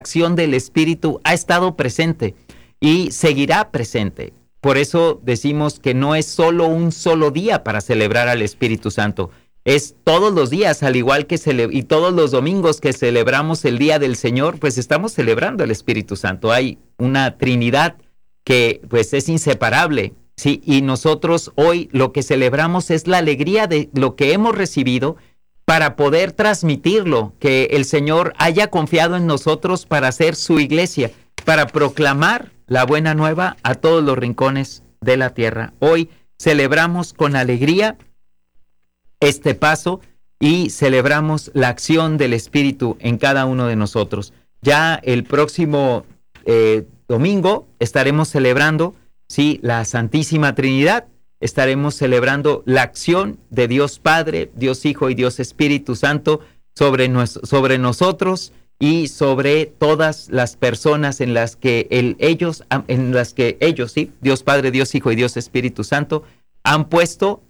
acción del Espíritu ha estado presente y seguirá presente. Por eso decimos que no es solo un solo día para celebrar al Espíritu Santo, es todos los días, al igual que y todos los domingos que celebramos el Día del Señor, pues estamos celebrando al Espíritu Santo. Hay una Trinidad que pues es inseparable, ¿sí? Y nosotros hoy lo que celebramos es la alegría de lo que hemos recibido para poder transmitirlo, que el Señor haya confiado en nosotros para ser su iglesia, para proclamar la buena nueva a todos los rincones de la tierra. Hoy celebramos con alegría este paso y celebramos la acción del Espíritu en cada uno de nosotros. Ya el próximo domingo estaremos celebrando, sí, la Santísima Trinidad. Estaremos celebrando la acción de Dios Padre, Dios Hijo y Dios Espíritu Santo sobre nosotros y sobre todas las personas en las que ellos, sí, Dios Padre, Dios Hijo y Dios Espíritu Santo, han puesto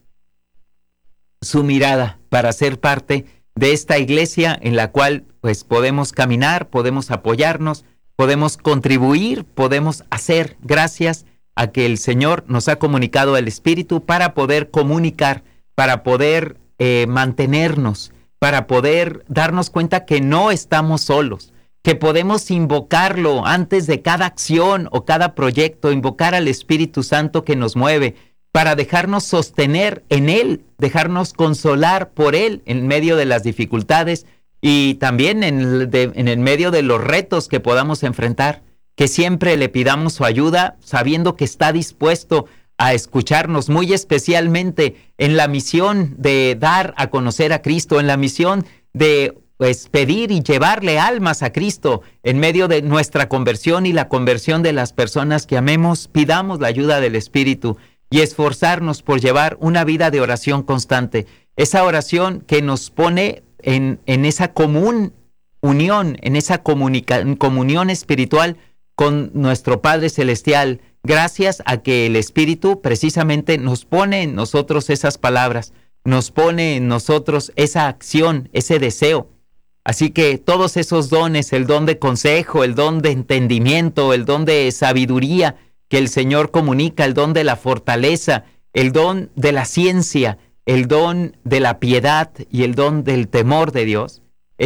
su mirada para ser parte de esta iglesia en la cual pues podemos caminar, podemos apoyarnos, podemos contribuir, podemos hacer gracias a que el Señor nos ha comunicado el Espíritu para poder comunicar, para poder mantenernos, para poder darnos cuenta que no estamos solos, que podemos invocarlo antes de cada acción o cada proyecto, invocar al Espíritu Santo que nos mueve, para dejarnos sostener en Él, dejarnos consolar por Él en medio de las dificultades y también en el medio de los retos que podamos enfrentar. Que siempre le pidamos su ayuda, sabiendo que está dispuesto a escucharnos, muy especialmente en la misión de dar a conocer a Cristo, en la misión de pues, pedir y llevarle almas a Cristo en medio de nuestra conversión y la conversión de las personas que amemos. Pidamos la ayuda del Espíritu y esforzarnos por llevar una vida de oración constante, esa oración que nos pone en esa común unión, en esa comunión espiritual con nuestro Padre Celestial, gracias a que el Espíritu precisamente nos pone en nosotros esas palabras, nos pone en nosotros esa acción, ese deseo. Así que todos esos dones, el don de consejo, el don de entendimiento, el don de sabiduría que el Señor comunica, el don de la fortaleza, el don de la ciencia, el don de la piedad y el don del temor de Dios,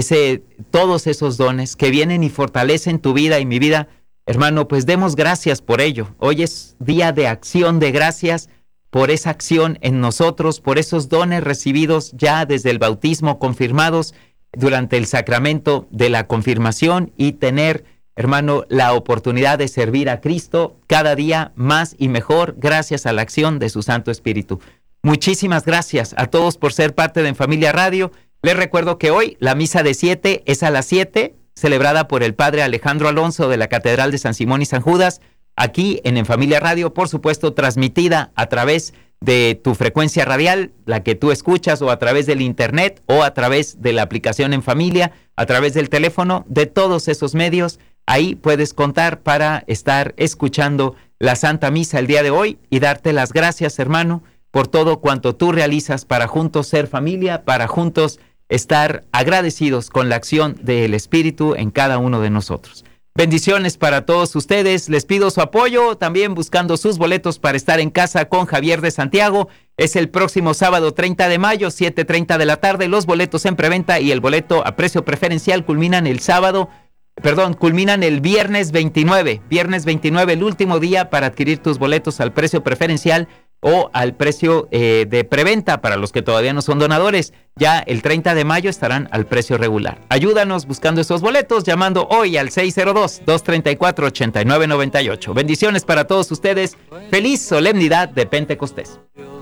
todos esos dones que vienen y fortalecen tu vida y mi vida, hermano, pues demos gracias por ello. Hoy es día de acción de gracias por esa acción en nosotros, por esos dones recibidos ya desde el bautismo, confirmados durante el sacramento de la confirmación y tener, hermano, la oportunidad de servir a Cristo cada día más y mejor gracias a la acción de su Santo Espíritu. Muchísimas gracias a todos por ser parte de En Familia Radio. Les recuerdo que hoy la misa de 7 es a las 7, celebrada por el Padre Alejandro Alonso de la Catedral de San Simón y San Judas, aquí en Familia Radio, por supuesto, transmitida a través de tu frecuencia radial, la que tú escuchas, o a través del internet, o a través de la aplicación En Familia, a través del teléfono, de todos esos medios. Ahí puedes contar para estar escuchando la Santa Misa el día de hoy y darte las gracias, hermano, por todo cuanto tú realizas para juntos ser familia, para juntos estar agradecidos con la acción del Espíritu en cada uno de nosotros. Bendiciones para todos ustedes. Les pido su apoyo, también buscando sus boletos para estar en casa con Javier de Santiago. Es el próximo sábado 30 de mayo, 7:30 de la tarde. Los boletos en preventa y el boleto a precio preferencial culminan el viernes 29. Viernes 29, el último día para adquirir tus boletos al precio preferencial o al precio de preventa para los que todavía no son donadores. Ya el 30 de mayo estarán al precio regular. Ayúdanos buscando esos boletos llamando hoy al 602-234-8998. Bendiciones para todos ustedes. Feliz solemnidad de Pentecostés.